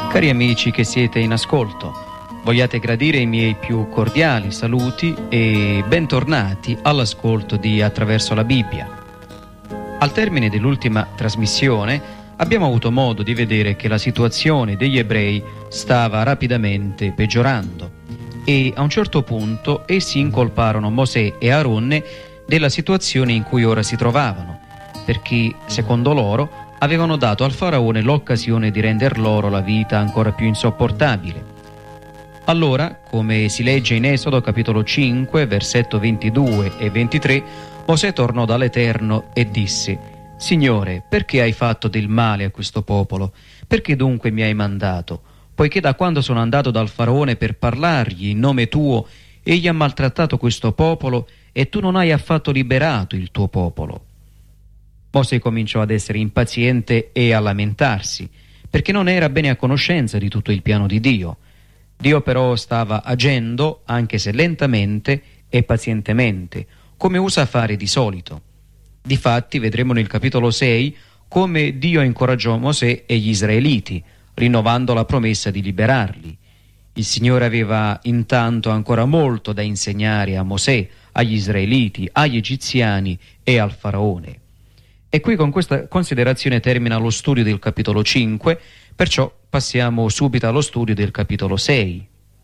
Cari amici che siete in ascolto, vogliate gradire i miei più cordiali saluti e bentornati all'ascolto di Attraverso la Bibbia. Al termine dell'ultima trasmissione abbiamo avuto modo di vedere che la situazione degli ebrei stava rapidamente peggiorando e a un certo punto essi incolparono Mosè e Aronne della situazione in cui ora si trovavano, perché, secondo loro, avevano dato al faraone l'occasione di render loro la vita ancora più insopportabile. Allora, come si legge in Esodo capitolo 5, versetto 22 e 23, Mosè tornò dall'Eterno e disse: «Signore, perché hai fatto del male a questo popolo? Perché dunque mi hai mandato? Poiché da quando sono andato dal faraone per parlargli in nome tuo, egli ha maltrattato questo popolo e tu non hai affatto liberato il tuo popolo». Mosè cominciò ad essere impaziente e a lamentarsi, perché non era bene a conoscenza di tutto il piano di Dio. Dio però stava agendo, anche se lentamente e pazientemente, come usa fare di solito. Difatti vedremo nel capitolo 6 come Dio incoraggiò Mosè e gli israeliti, rinnovando la promessa di liberarli. Il Signore aveva intanto ancora molto da insegnare a Mosè, agli israeliti, agli egiziani e al faraone. E qui con questa considerazione termina lo studio del capitolo 5, perciò passiamo subito allo studio del capitolo 6.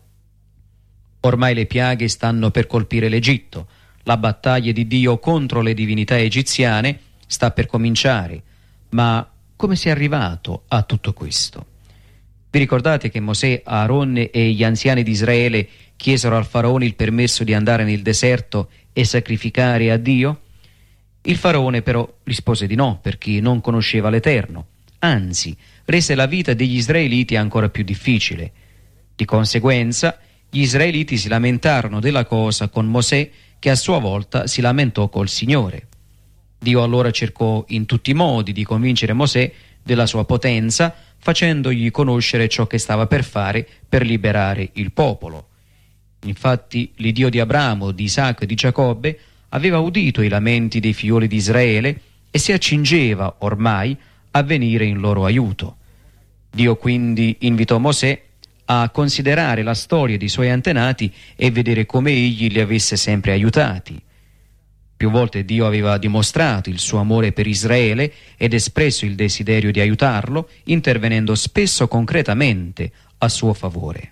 Ormai le piaghe stanno per colpire l'Egitto, la battaglia di Dio contro le divinità egiziane sta per cominciare, ma come si è arrivato a tutto questo? Vi ricordate che Mosè, Aaronne e gli anziani di Israele chiesero al faraone il permesso di andare nel deserto e sacrificare a Dio? Il faraone però rispose di no, perché non conosceva l'Eterno, anzi rese la vita degli israeliti ancora più difficile. Di conseguenza gli israeliti si lamentarono della cosa con Mosè, che a sua volta si lamentò col Signore. Dio allora cercò in tutti i modi di convincere Mosè della sua potenza, facendogli conoscere ciò che stava per fare per liberare il popolo. Infatti l'Iddio di Abramo, di Isacco e di Giacobbe aveva udito i lamenti dei figlioli di Israele e si accingeva ormai a venire in loro aiuto. Dio quindi invitò Mosè a considerare la storia dei suoi antenati e vedere come egli li avesse sempre aiutati. Più volte Dio aveva dimostrato il suo amore per Israele ed espresso il desiderio di aiutarlo, intervenendo spesso concretamente a suo favore.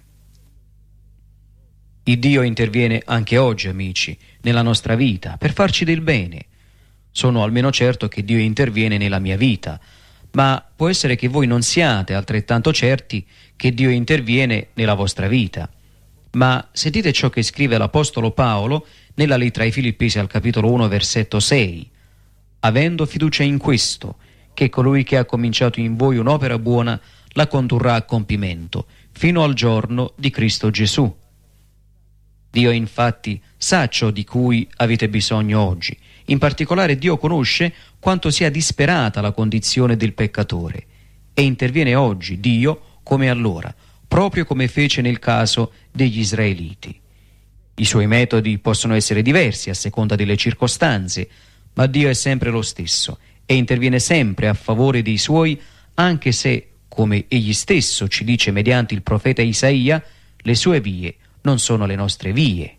Il Dio interviene anche oggi, amici, nella nostra vita, per farci del bene. Sono almeno certo che Dio interviene nella mia vita, ma può essere che voi non siate altrettanto certi che Dio interviene nella vostra vita. Ma sentite ciò che scrive l'Apostolo Paolo nella lettera ai Filippesi al capitolo 1, versetto 6. «Avendo fiducia in questo, che colui che ha cominciato in voi un'opera buona la condurrà a compimento, fino al giorno di Cristo Gesù». Dio infatti sa ciò di cui avete bisogno oggi. In particolare Dio conosce quanto sia disperata la condizione del peccatore e interviene oggi, Dio, come allora, proprio come fece nel caso degli israeliti. I suoi metodi possono essere diversi a seconda delle circostanze, ma Dio è sempre lo stesso e interviene sempre a favore dei suoi, anche se, come egli stesso ci dice mediante il profeta Isaia, le sue vie non sono le nostre vie.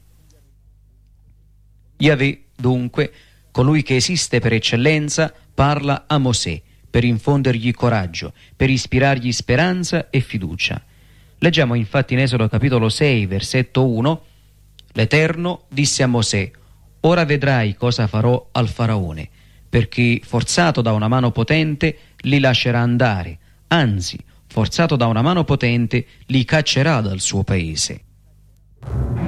Yahweh, dunque, colui che esiste per eccellenza, parla a Mosè per infondergli coraggio, per ispirargli speranza e fiducia. Leggiamo infatti in Esodo capitolo 6, versetto 1: «L'Eterno disse a Mosè: ora vedrai cosa farò al faraone, perché forzato da una mano potente li lascerà andare, anzi, forzato da una mano potente li caccerà dal suo paese».